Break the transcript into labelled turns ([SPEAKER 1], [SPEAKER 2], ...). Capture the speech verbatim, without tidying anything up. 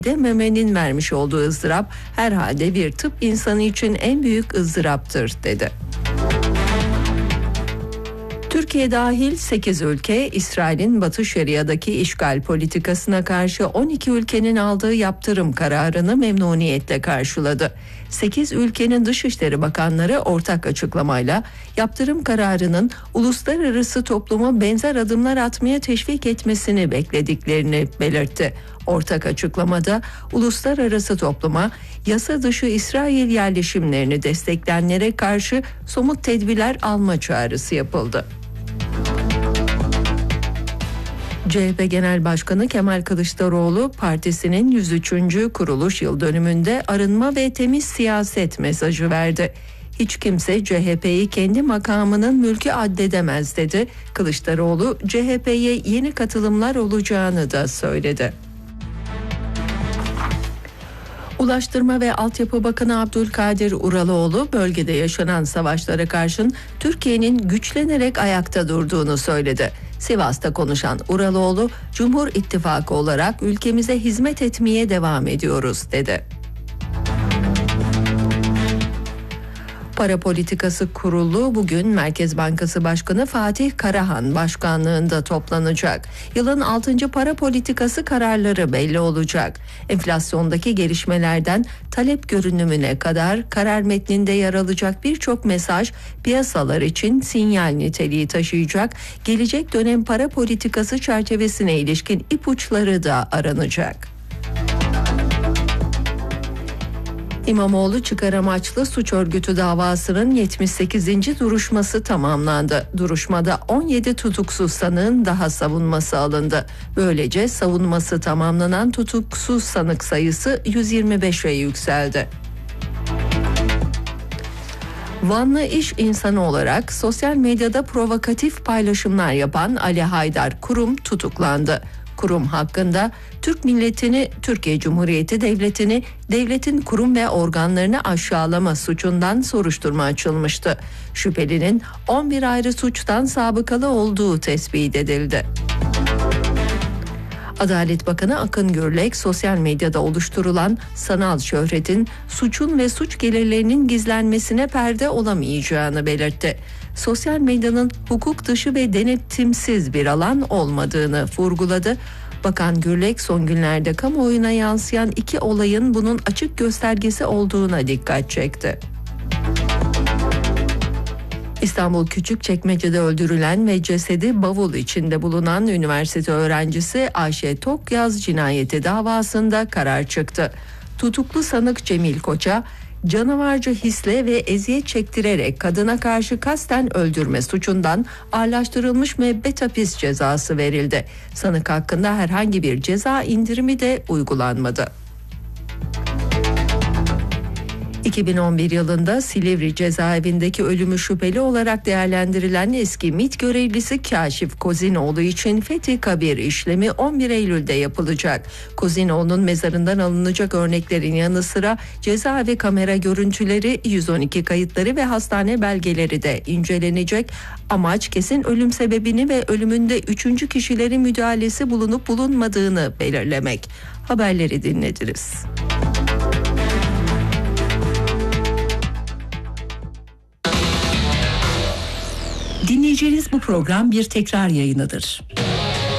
[SPEAKER 1] Dememenin vermiş olduğu ızdırap herhalde bir tıp insanı için en büyük ızdıraptır dedi. Türkiye dahil sekiz ülke İsrail'in Batı Şeria'daki işgal politikasına karşı on iki ülkenin aldığı yaptırım kararını memnuniyetle karşıladı. sekiz ülkenin Dışişleri Bakanları ortak açıklamayla yaptırım kararının uluslararası topluma benzer adımlar atmaya teşvik etmesini beklediklerini belirtti. Ortak açıklamada uluslararası topluma yasa dışı İsrail yerleşimlerini destekleyenlere karşı somut tedbirler alma çağrısı yapıldı. C H P Genel Başkanı Kemal Kılıçdaroğlu partisinin yüz üçüncü kuruluş yıl dönümünde arınma ve temiz siyaset mesajı verdi. Hiç kimse C H P'yi kendi makamının mülkü addedemez dedi. Kılıçdaroğlu C H P'ye yeni katılımlar olacağını da söyledi. Ulaştırma ve Altyapı Bakanı Abdülkadir Uraloğlu bölgede yaşanan savaşlara karşın Türkiye'nin güçlenerek ayakta durduğunu söyledi. Sivas'ta konuşan Uraloğlu, Cumhur İttifakı olarak ülkemize hizmet etmeye devam ediyoruz dedi. Para Politikası Kurulu bugün Merkez Bankası Başkanı Fatih Karahan başkanlığında toplanacak. Yılın altıncı para politikası kararları belli olacak. Enflasyondaki gelişmelerden talep görünümüne kadar karar metninde yer alacak birçok mesaj piyasalar için sinyal niteliği taşıyacak. Gelecek dönem para politikası çerçevesine ilişkin ipuçları da aranacak. İmamoğlu çıkar amaçlı suç örgütü davasının yetmiş sekizinci duruşması tamamlandı. Duruşmada on yedi tutuksuz sanığın daha savunması alındı. Böylece savunması tamamlanan tutuksuz sanık sayısı yüz yirmi beşe yükseldi. Vanlı iş insanı olarak sosyal medyada provokatif paylaşımlar yapan Ali Haydar Kurum tutuklandı. Kurum hakkında Türk milletini, Türkiye Cumhuriyeti Devleti'ni, devletin kurum ve organlarını aşağılama suçundan soruşturma açılmıştı. Şüphelinin on bir ayrı suçtan sabıkalı olduğu tespit edildi. Adalet Bakanı Akın Gürlek, sosyal medyada oluşturulan sanal şöhretin suçun ve suç gelirlerinin gizlenmesine perde olamayacağını belirtti. Sosyal medyanın hukuk dışı ve denetimsiz bir alan olmadığını vurguladı. Bakan Gürlek, son günlerde kamuoyuna yansıyan iki olayın bunun açık göstergesi olduğuna dikkat çekti. İstanbul Küçükçekmece'de öldürülen ve cesedi bavul içinde bulunan üniversite öğrencisi Ayşe Tokyaz cinayeti davasında karar çıktı. Tutuklu sanık Cemil Koç'a canavarca hisle ve eziyet çektirerek kadına karşı kasten öldürme suçundan ağırlaştırılmış müebbet hapis cezası verildi. Sanık hakkında herhangi bir ceza indirimi de uygulanmadı. iki bin on bir yılında Silivri cezaevindeki ölümü şüpheli olarak değerlendirilen eski MİT görevlisi Kaşif Kozinoğlu için Fethi Kabir işlemi on bir Eylül'de yapılacak. Kozinoğlu'nun mezarından alınacak örneklerin yanı sıra cezaevi kamera görüntüleri, yüz on iki kayıtları ve hastane belgeleri de incelenecek. Amaç kesin ölüm sebebini ve ölümünde üçüncü kişilerin müdahalesi bulunup bulunmadığını belirlemek. Haberleri dinlediniz.
[SPEAKER 2] Dinleyeceğiniz bu program bir tekrar yayınıdır.